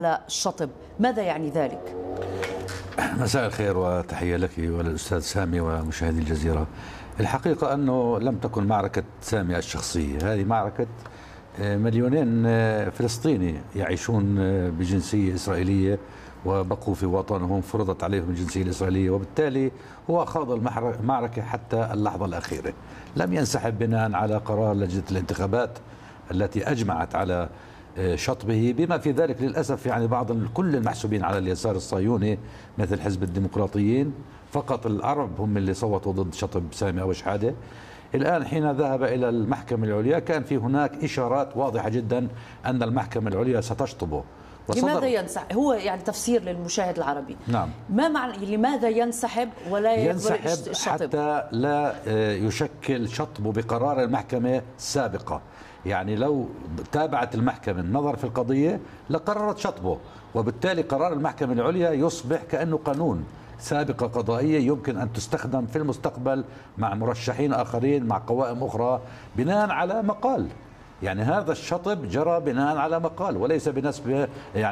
الشطب، ماذا يعني ذلك؟ مساء الخير وتحية لك وللأستاذ سامي ومشاهدي الجزيرة. الحقيقة أنه لم تكن معركة سامي الشخصية، هذه معركة مليونين فلسطيني يعيشون بجنسية إسرائيلية وبقوا في وطنهم، فرضت عليهم الجنسية الإسرائيلية، وبالتالي هو خاض المعركة حتى اللحظة الأخيرة. لم ينسحب بناء على قرار لجنة الانتخابات التي أجمعت على شطبه، بما في ذلك للأسف يعني كل المحسوبين على اليسار الصهيوني مثل حزب الديمقراطيين، فقط العرب هم اللي صوتوا ضد شطب سامي أبو شحادة. الآن حين ذهب إلى المحكمة العليا كان في هناك إشارات واضحة جدا أن المحكمة العليا ستشطبه. لماذا ينسحب؟ هو يعني تفسير للمشاهد العربي. نعم. ما معنى لماذا ينسحب ولا ينسحب؟ الشطب؟ حتى لا يشكل شطبه بقرار المحكمة السابقة. يعني لو تابعت المحكمة النظر في القضية لقررت شطبه، وبالتالي قرار المحكمة العليا يصبح كأنه قانون، سابقة قضائية يمكن أن تستخدم في المستقبل مع مرشحين آخرين مع قوائم أخرى بناء على مقال. يعني هذا الشطب جرى بناء على مقال وليس بنسبة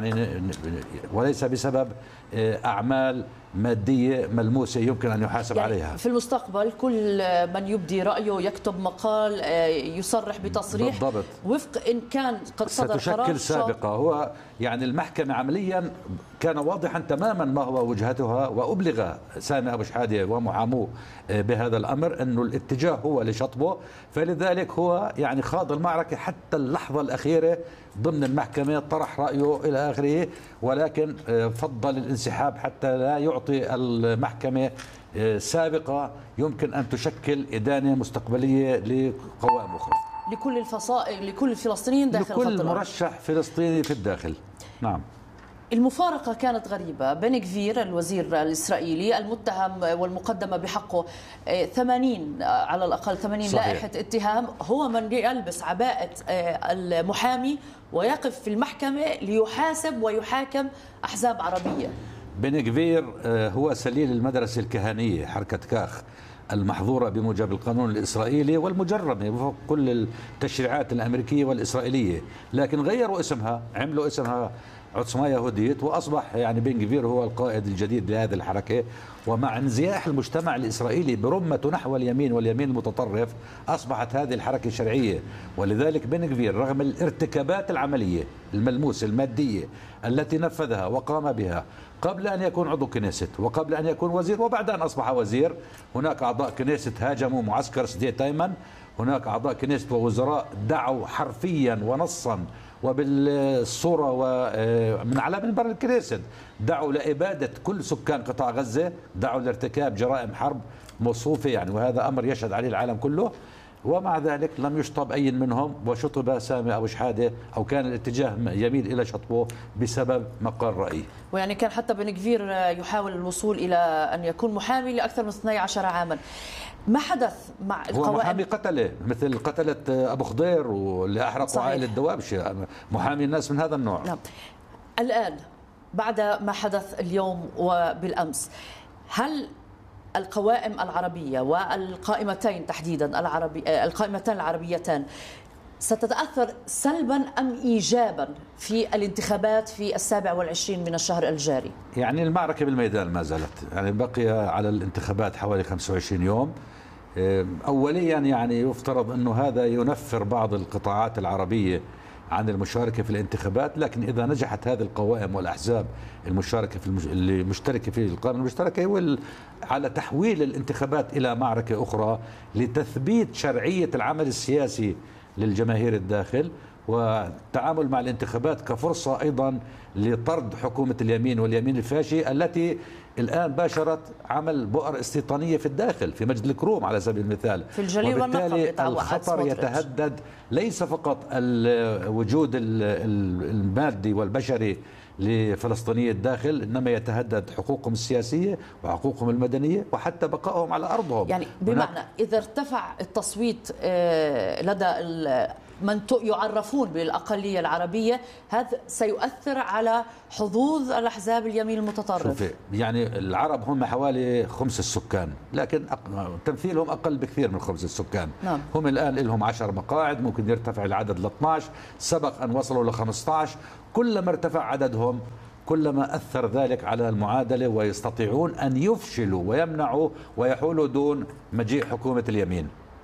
وليس بسبب أعمال مادية ملموسة يمكن أن يحاسب يعني عليها. في المستقبل كل من يبدي رأيه يكتب مقال يصرح بتصريح بالضبط وفق إن كان قد صدر قرار ستشكل سابقة. هو يعني المحكمة عمليا كان واضحا تماما ما هو وجهتها، وأبلغ سامي أبو شحادة ومحاموه بهذا الأمر أنه الاتجاه هو لشطبه، فلذلك هو يعني خاض المعركة حتى اللحظة الأخيرة ضمن المحكمة، طرح رأيه إلى آخره، ولكن فضل الانسحاب حتى لا يعطي المحكمة سابقة يمكن أن تشكل إدانة مستقبلية لقوائم أخرى، لكل الفصائل، لكل الفلسطينيين داخل خط لكل مرشح فلسطيني في الداخل. نعم. المفارقة كانت غريبة. بن غفير الوزير الإسرائيلي المتهم والمقدمة بحقه 80 على الأقل 80 صحيح. لائحة اتهام، هو من يلبس عباءة المحامي ويقف في المحكمة ليحاسب ويحاكم أحزاب عربية. بن غفير هو سليل المدرسة الكهنية حركة كاخ المحظورة بموجب القانون الإسرائيلي والمجرمة وفق كل التشريعات الأمريكية والإسرائيلية، لكن غيروا اسمها، عملوا اسمها عصمة يهودية، وأصبح يعني بن غفير هو القائد الجديد لهذه الحركة. ومع انزياح المجتمع الإسرائيلي برمته نحو اليمين واليمين المتطرف أصبحت هذه الحركة شرعية. ولذلك بن غفير رغم الارتكابات العملية الملموسة المادية التي نفذها وقام بها قبل أن يكون عضو كنيست وقبل أن يكون وزير وبعد أن أصبح وزير، هناك أعضاء كنيست هاجموا معسكر سديت أيمن، هناك أعضاء كنيست ووزراء دعوا حرفيا ونصا وبالصورة ومن على منبر الكنيست دعوا لإبادة كل سكان قطاع غزة، دعوا لارتكاب جرائم حرب موصوفة يعني، وهذا أمر يشهد عليه العالم كله. ومع ذلك لم يشطب أي منهم، وشطب سامي أبو شحادة أو كان الاتجاه يميل إلى شطبه بسبب مقال رأيه. ويعني كان حتى بن غفير يحاول الوصول إلى أن يكون محامي لأكثر من 12 عاما. ما حدث مع القوائم؟ هو محامي قتله مثل قتلة أبو خضير واللي أحرقوا عائلة دوابشة، محامي الناس من هذا النوع. نعم. الآن بعد ما حدث اليوم وبالأمس، هل القوائم العربية والقائمتين تحديدا القائمتان العربيتان ستتأثر سلبا أم إيجابا في الانتخابات في 27 من الشهر الجاري؟ يعني المعركة بالميدان ما زالت، يعني بقي على الانتخابات حوالي 25 يوم. أوليا يعني يفترض أنه هذا ينفر بعض القطاعات العربية عن المشاركة في الانتخابات، لكن إذا نجحت هذه القوائم والأحزاب المشاركة اللي مشتركة في القائمة المشتركة على تحويل الانتخابات إلى معركة أخرى لتثبيت شرعية العمل السياسي للجماهير الداخل، والتعامل مع الانتخابات كفرصة أيضا لطرد حكومة اليمين واليمين الفاشي التي الآن باشرت عمل بؤر استيطانية في الداخل في مجد الكروم على سبيل المثال، في الجليل والنقب. وبالتالي الخطر يتهدد ليس فقط الوجود المادي والبشري لفلسطينيي الداخل، إنما يتهدد حقوقهم السياسية وحقوقهم المدنية وحتى بقائهم على أرضهم. يعني بمعنى إذا ارتفع التصويت لدى من يعرفون بالأقلية العربية، هذا سيؤثر على حظوظ الأحزاب اليمين المتطرف. شوفي، يعني العرب هم حوالي خمس السكان، لكن تمثيلهم أقل بكثير من خمس السكان. نعم. هم الآن لهم 10 مقاعد، ممكن يرتفع العدد ل 12، سبق أن وصلوا ل 15. كلما ارتفع عددهم كلما أثر ذلك على المعادلة، ويستطيعون أن يفشلوا ويمنعوا ويحولوا دون مجيء حكومة اليمين.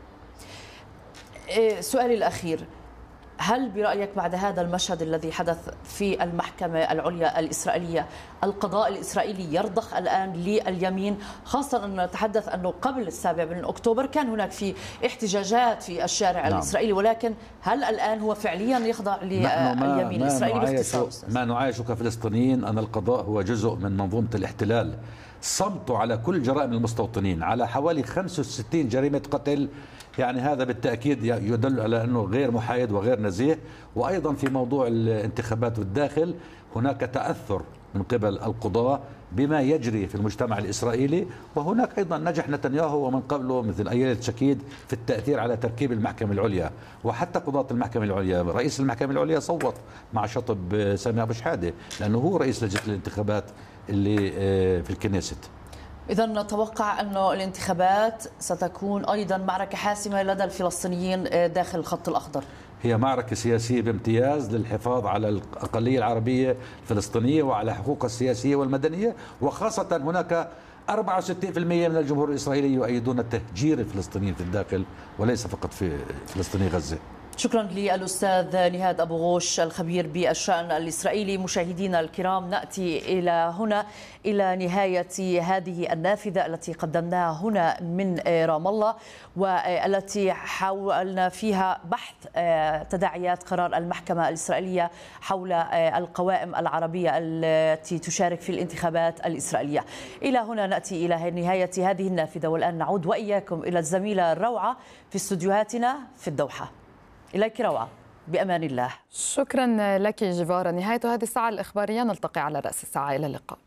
سؤالي الأخير، هل برأيك بعد هذا المشهد الذي حدث في المحكمة العليا الإسرائيلية القضاء الإسرائيلي يرضخ الآن لليمين، خاصة أن نتحدث أنه قبل 7 أكتوبر كان هناك في احتجاجات في الشارع نعم. الإسرائيلي، ولكن هل الآن هو فعليا يخضع لليمين الإسرائيلي باختصار؟ ما نعايشه كفلسطينيين أن القضاء هو جزء من منظومة الاحتلال. صمتوا على كل جرائم المستوطنين، على حوالي 65 جريمة قتل، يعني هذا بالتأكيد يدل على أنه غير محايد وغير نزيه. وأيضا في موضوع الانتخابات والداخل هناك تأثر من قبل القضاة بما يجري في المجتمع الإسرائيلي، وهناك أيضا نجح نتنياهو ومن قبله مثل أيلة شكيد في التأثير على تركيب المحكمة العليا. وحتى قضاة المحكمة العليا، رئيس المحكمة العليا صوت مع شطب سامي أبو شحادة لأنه هو رئيس لجنة الانتخابات اللي في الكنيست. إذا نتوقع أن الانتخابات ستكون أيضا معركة حاسمة لدى الفلسطينيين داخل الخط الأخضر. هي معركة سياسية بامتياز للحفاظ على الأقلية العربية الفلسطينية وعلى حقوقها السياسية والمدنية، وخاصة هناك 64% من الجمهور الإسرائيلي يؤيدون تهجير الفلسطينيين في الداخل وليس فقط في فلسطيني غزة. شكرا للأستاذ نهاد أبو غوش الخبير بالشأن الإسرائيلي. مشاهدينا الكرام، نأتي إلى هنا إلى نهاية هذه النافذة التي قدمناها هنا من رام الله، والتي حاولنا فيها بحث تداعيات قرار المحكمة الإسرائيلية حول القوائم العربية التي تشارك في الانتخابات الإسرائيلية. إلى هنا نأتي إلى نهاية هذه النافذة، والآن نعود وإياكم إلى الزميلة روعة في استديوهاتنا في الدوحة. إليك روعة، بأمان الله. شكرا لك جيفارا. نهاية هذه الساعة الإخبارية، نلتقي على رأس الساعة. إلى اللقاء.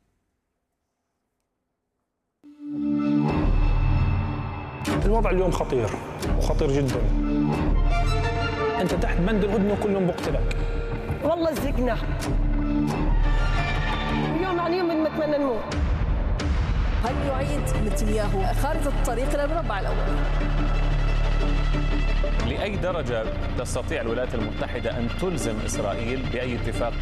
الوضع اليوم خطير وخطير جدا. أنت تحت بند الهدنة وكل يوم بقتلك. والله زقنا يوم عن يوم بنتمنى نموت. هل يعيد نتنياهو خارطة الطريق إلى المربع الأول؟ لأي درجة تستطيع الولايات المتحدة أن تلزم إسرائيل بأي اتفاق؟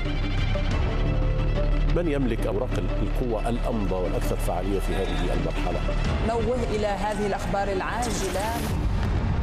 من يملك أوراق القوة الأمضى والأكثر فعالية في هذه المرحلة؟ نوه إلى هذه الأخبار العاجلة.